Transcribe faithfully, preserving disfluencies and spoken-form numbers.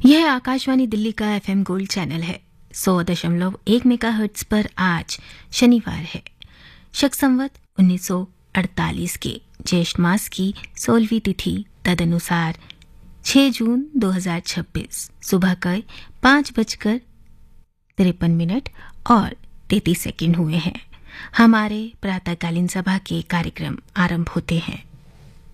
यह आकाशवाणी दिल्ली का FM gold channel है। सौ दशमलव एक मेगाहर्ट्ज पर आज शनिवार है, शक संवत उन्नीस सौ अड़तालीस के ज्येष्ठ मास की सोलहवीं तिथि तदनुसार छह जून दो हजार छब्बीस सुबह के पाँच बजकर तिरपन मिनट और तैंतीस सेकंड हुए हैं। हमारे प्रातःकालीन सभा के कार्यक्रम आरंभ होते हैं।